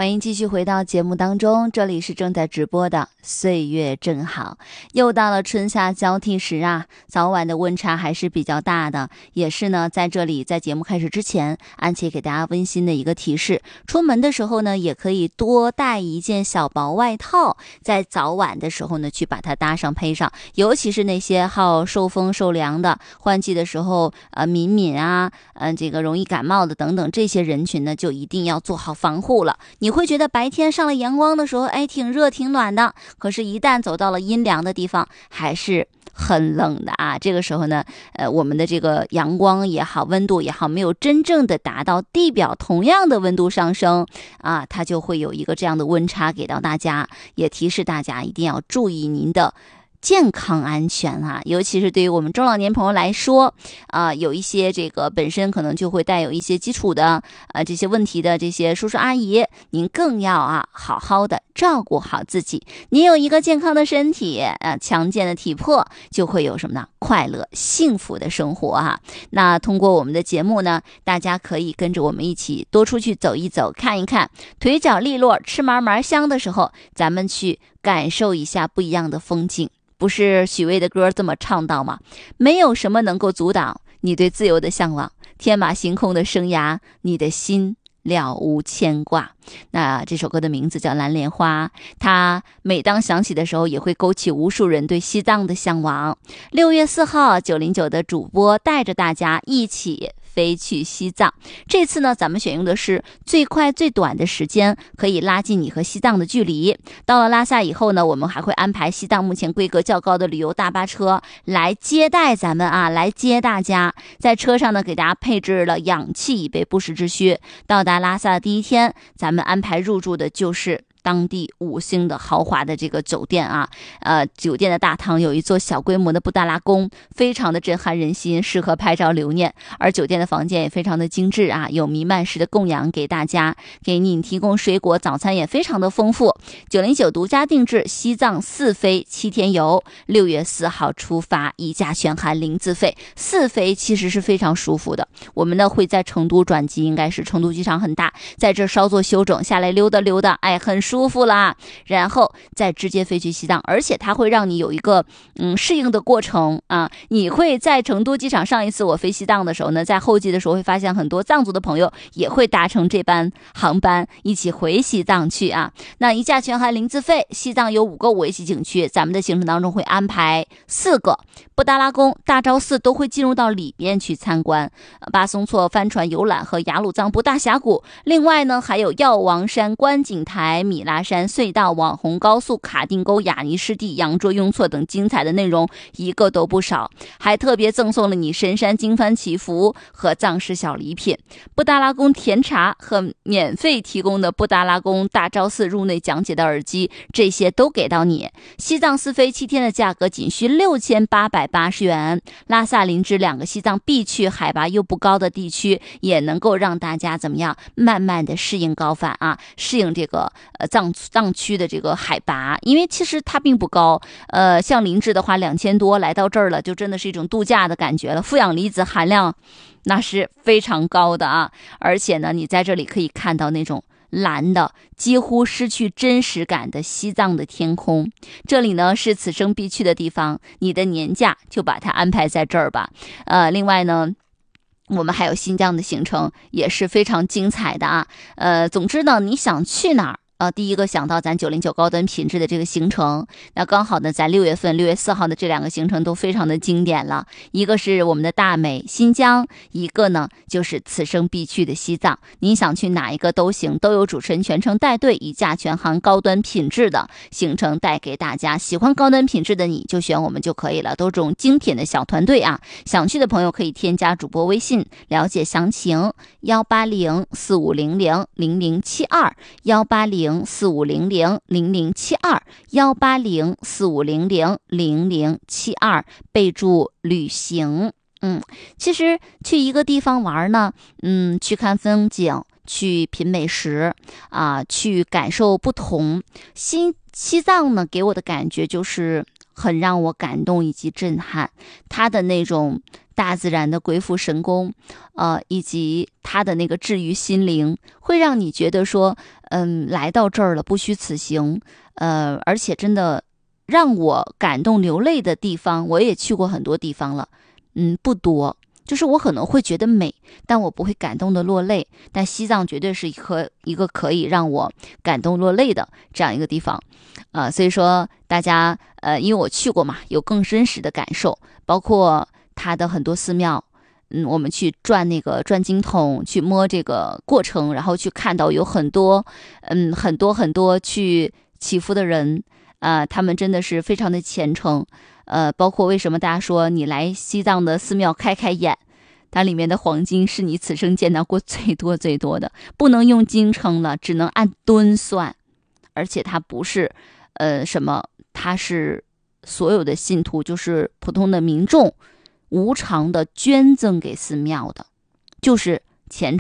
欢迎继续回到节目当中，这里是正在直播的岁月正好。又到了春夏交替时啊，早晚的温差还是比较大的，也是呢在这里在节目开始之前，安琪给大家温馨的一个提示，出门的时候呢也可以多带一件小薄外套，在早晚的时候呢去把它搭上配上，尤其是那些好受风受凉的，换季的时候敏啊这个容易感冒的等等，这些人群呢就一定要做好防护了。你会觉得白天上了阳光的时候，挺热挺暖的，可是一旦走到了阴凉的地方，还是很冷的啊。这个时候呢，我们的这个阳光也好，温度也好，没有真正的达到地表同样的温度上升啊，它就会有一个这样的温差给到大家，也提示大家一定要注意您的健康安全啊，尤其是对于我们中老年朋友来说有一些这个本身可能就会带有一些基础的这些问题的这些叔叔阿姨，您更要好好的照顾好自己。您有一个健康的身体强健的体魄，就会有什么呢？快乐幸福的生活那通过我们的节目呢，大家可以跟着我们一起多出去走一走，看一看，腿脚利落，吃嘛嘛香的时候，咱们去感受一下不一样的风景。不是许巍的歌这么唱到吗？没有什么能够阻挡你对自由的向往，天马行空的生涯，你的心了无牵挂。那这首歌的名字叫《蓝莲花》，它每当响起的时候，也会勾起无数人对西藏的向往。6月4号909的主播带着大家一起飞去西藏。这次呢，咱们选用的是最快最短的时间，可以拉近你和西藏的距离。到了拉萨以后呢，我们还会安排西藏目前规格较高的旅游大巴车来接待咱们来接大家。在车上呢，给大家配置了氧气以备不时之需。到达拉萨的第一天，咱们安排入住的就是当地5星的豪华的这个酒店酒店的大堂有一座小规模的布达拉宫，非常的震撼人心，适合拍照留念。而酒店的房间也非常的精致有弥漫式的供养给大家，给你提供水果，早餐也非常的丰富。909独家定制西藏4飞7天游，6月4号出发，一价全含零自费。4飞其实是非常舒服的，我们呢会在成都转机，应该是成都机场很大，在这稍作休整，下来溜达溜达，很舒服啦，然后再直接飞去西藏，而且它会让你有一个适应的过程你会在成都机场，上一次我飞西藏的时候呢，在候机的时候会发现很多藏族的朋友也会搭乘这班航班一起回西藏去那一价全含零自费。西藏有5个5A级景区，咱们的行程当中会安排4个，布达拉宫、大昭寺都会进入到里面去参观，巴松措帆船游览和雅鲁藏布大峡谷。另外呢，还有药王山、观景台、米拉山隧道、网红高速、卡定沟、雅尼湿地、羊卓雍措等精彩的内容一个都不少，还特别赠送了你神山经幡祈福和藏式小礼品，布达拉宫甜茶和免费提供的布达拉宫大昭寺入内讲解的耳机，这些都给到你。西藏4飞7天的价格仅需6880元，拉萨林芝2个西藏必去海拔又不高的地区，也能够让大家怎么样慢慢的适应高反适应这个藏区的这个海拔，因为其实它并不高像林芝的话2000多，来到这儿了就真的是一种度假的感觉了，负氧离子含量那是非常高的而且呢，你在这里可以看到那种蓝的几乎失去真实感的西藏的天空，这里呢是此生必去的地方，你的年假就把它安排在这儿吧另外呢，我们还有新疆的行程也是非常精彩的总之呢，你想去哪儿第一个想到咱909高端品质的这个行程，那刚好呢，在6月4号的这2个行程都非常的经典了，一个是我们的大美新疆，一个呢就是此生必去的西藏。您想去哪一个都行，都有主持人全程带队，一价全含高端品质的行程带给大家。喜欢高端品质的你就选我们就可以了，都是这种精品的小团队想去的朋友可以添加主播微信了解详情，18045000072，18045000072，备注旅行。其实去一个地方玩呢，去看风景，去品美食去感受不同。西藏呢给我的感觉就是很让我感动以及震撼。它的那种大自然的鬼斧神工，以及它的那个治愈心灵，会让你觉得说，来到这儿了不虚此行。而且真的让我感动流泪的地方，我也去过很多地方了，不多。就是我可能会觉得美，但我不会感动的落泪。但西藏绝对是一个可以让我感动落泪的这样一个地方，所以说大家因为我去过嘛，有更真实的感受，包括它的很多寺庙，我们去转那个转经筒，去摸这个过程，然后去看到有很多很多去祈福的人，他们真的是非常的虔诚。包括为什么大家说你来西藏的寺庙开开眼，它里面的黄金是你此生见到过最多最多的，不能用斤称了，只能按吨算。而且它不是它是所有的信徒，就是普通的民众无偿的捐赠给寺庙的，就是虔诚